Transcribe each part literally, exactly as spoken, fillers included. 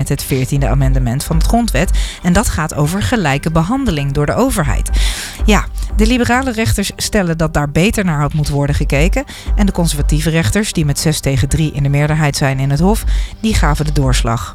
met het veertiende amendement van het grondwet. En dat gaat over gelijke behandeling door de overheid. Ja, de liberale rechters stellen dat daar beter naar had moeten worden gekeken. En de conservatieve rechters, die met zes tegen drie in de meerderheid zijn in het Hof, die gaven de doorslag.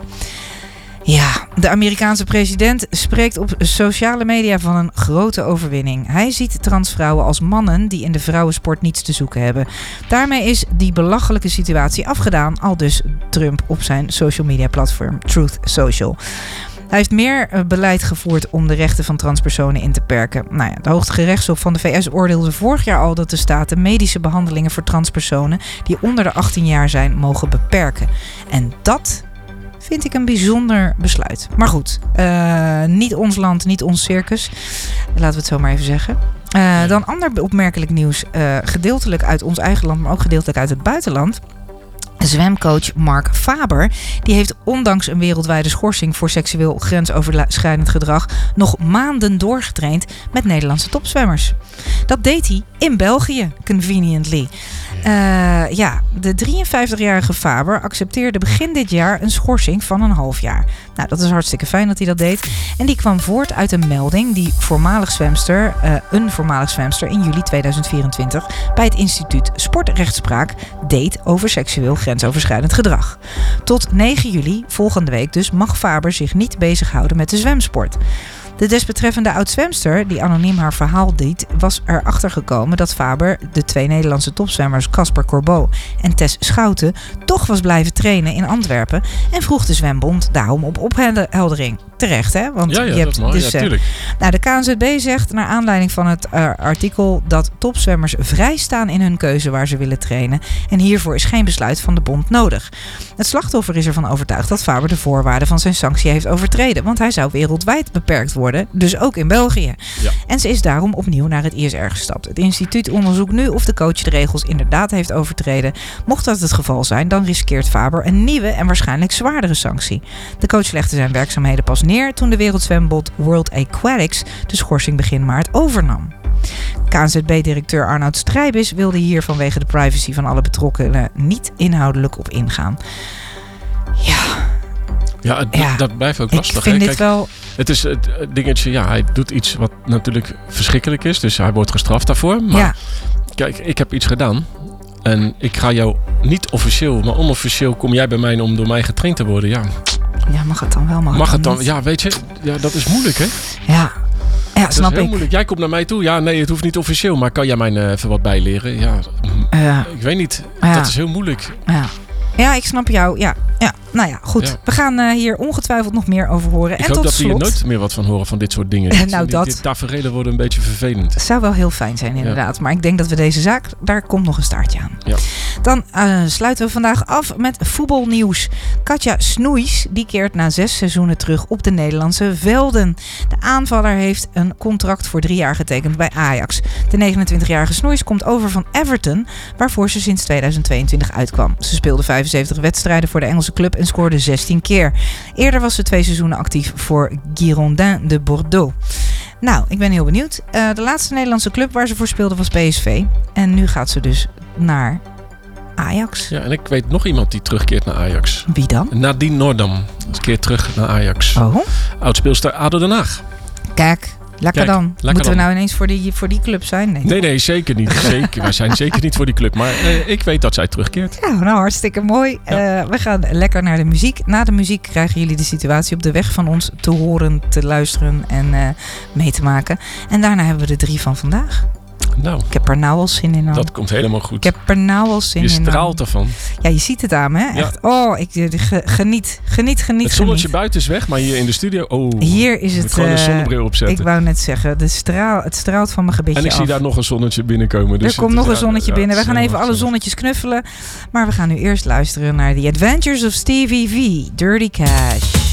Ja, de Amerikaanse president spreekt op sociale media van een grote overwinning. Hij ziet transvrouwen als mannen die in de vrouwensport niets te zoeken hebben. Daarmee is die belachelijke situatie afgedaan, aldus Trump op zijn social media platform Truth Social. Hij heeft meer beleid gevoerd om de rechten van transpersonen in te perken. Nou ja, de Hoogste Gerechtshof van de V S oordeelde vorig jaar al dat de staten medische behandelingen voor transpersonen die onder de achttien jaar zijn mogen beperken. En dat vind ik een bijzonder besluit. Maar goed, uh, niet ons land, niet ons circus. Laten we het zo maar even zeggen. Uh, dan ander opmerkelijk nieuws, uh, gedeeltelijk uit ons eigen land, maar ook gedeeltelijk uit het buitenland. Zwemcoach Mark Faber, die heeft ondanks een wereldwijde schorsing voor seksueel grensoverschrijdend gedrag nog maanden doorgetraind met Nederlandse topzwemmers. Dat deed hij in België, conveniently. Uh, ja, de drieënvijftigjarige Faber accepteerde begin dit jaar een schorsing van een half jaar. Nou, dat is hartstikke fijn dat hij dat deed. En die kwam voort uit een melding die voormalig zwemster, uh, een voormalig zwemster in juli tweeduizend vierentwintig bij het instituut Sportrechtspraak deed over seksueel grensoverschrijdend gedrag. Tot negen juli, volgende week dus, mag Faber zich niet bezighouden met de zwemsport. De desbetreffende oud-zwemster, die anoniem haar verhaal deed, was erachter gekomen dat Faber de twee Nederlandse topzwemmers Casper Corbeau en Tess Schouten toch was blijven trainen in Antwerpen en vroeg de zwembond daarom op opheldering. Terecht, hè? Want ja, ja, je hebt dat dus, ja, tuurlijk. Uh, nou, de K N Z B zegt naar aanleiding van het uh, artikel dat topzwemmers vrij staan in hun keuze waar ze willen trainen en hiervoor is geen besluit van de bond nodig. Het slachtoffer is ervan overtuigd dat Faber de voorwaarden van zijn sanctie heeft overtreden, want hij zou wereldwijd beperkt worden, dus ook in België. Ja. En ze is daarom opnieuw naar het I S R gestapt. Het instituut onderzoekt nu of de coach de regels inderdaad heeft overtreden. Mocht dat het geval zijn, dan riskeert Faber een nieuwe en waarschijnlijk zwaardere sanctie. De coach legde zijn werkzaamheden pas neer toen de Wereldzwembond World Aquatics de schorsing begin maart overnam. K N Z B-directeur Arnoud Strijbis wilde hier vanwege de privacy van alle betrokkenen niet inhoudelijk op ingaan. Ja... Ja, het, ja, dat blijft ook lastig. Ik vind hè? dit Kijk, wel... Het is het dingetje, ja, hij doet iets wat natuurlijk verschrikkelijk is. Dus hij wordt gestraft daarvoor. Maar ja. Kijk, ik heb iets gedaan. En ik ga jou niet officieel, maar onofficieel kom jij bij mij om door mij getraind te worden. Ja, ja mag het dan wel? Mag, mag het dan? dan niet? Ja, weet je, ja, dat is moeilijk, hè? Ja, ja dat snap is heel ik. moeilijk. Jij komt naar mij toe. Ja, nee, het hoeft niet officieel. Maar kan jij mij uh, even wat bijleren? Ja, uh, ik weet niet. Ja. Dat is heel moeilijk. Ja. Ja, ik snap jou. Ja, ja. Nou ja, goed. Ja. We gaan uh, hier ongetwijfeld nog meer over horen. Ik en hoop tot dat slot... we hier nooit meer wat van horen van dit soort dingen. Uh, nou, die, dat... Die taferelen worden een beetje vervelend. Het zou wel heel fijn zijn, inderdaad. Ja. Maar ik denk dat we deze zaak... Daar komt nog een staartje aan. Ja. Dan uh, sluiten we vandaag af met voetbalnieuws. Katja Snoeis, die keert na zes seizoenen terug op de Nederlandse velden. De aanvaller heeft een contract voor drie jaar getekend bij Ajax. De negenentwintigjarige Snoeis komt over van Everton, waarvoor ze sinds tweeduizend tweeëntwintig uitkwam. Ze speelde vijfenzeventig wedstrijden voor de Engelse club en scoorde zestien keer. Eerder was ze twee seizoenen actief voor Girondins de Bordeaux. Nou, ik ben heel benieuwd. Uh, de laatste Nederlandse club waar ze voor speelde was P S V. En nu gaat ze dus naar Ajax. Ja, en ik weet nog iemand die terugkeert naar Ajax. Wie dan? Nadine Noordam. Ze keert terug naar Ajax. Oh. Oudspeelster A D O Den Haag. Kijk, lekker Kijk, dan. lekker Moeten we dan. nou ineens voor die, voor die club zijn? Nee, nee, nee, zeker niet. Zeker. Wij zijn zeker niet voor die club. Maar eh, ik weet dat zij terugkeert. Ja, nou hartstikke mooi. Ja. Uh, we gaan lekker naar de muziek. Na de muziek krijgen jullie de situatie op de weg van ons te horen, te luisteren en uh, mee te maken. En daarna hebben we de drie van vandaag. Nou, ik heb er nou al zin in. Al. Dat komt helemaal goed. Ik heb er nou al zin je in. Je straalt al. ervan. Ja, je ziet het aan me. Hè? Echt. Ja. Oh, ik geniet, geniet, geniet. Het zonnetje geniet. buiten is weg, maar hier in de studio. Oh, hier is het. Gewoon een zonnebril opzetten. Ik wou net zeggen, de straal, het straalt van mijn gebitje af. En ik af. zie daar nog een zonnetje binnenkomen. Dus er komt nog een zonnetje ja, binnen. ja, We gaan even alle zonnetjes knuffelen. Maar we gaan nu eerst luisteren naar The Adventures of Stevie V. Dirty Cash.